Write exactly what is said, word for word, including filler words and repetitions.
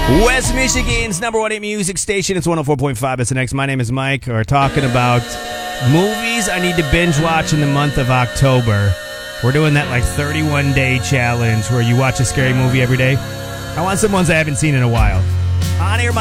West Michigan's number one hit music station. It's one oh four point five S N X. My name is Mike. We're talking about movies I need to binge watch in the month of October. We're doing that like thirty-one day challenge where you watch a scary movie every day. I want some ones I haven't seen in a while. On air, Mike.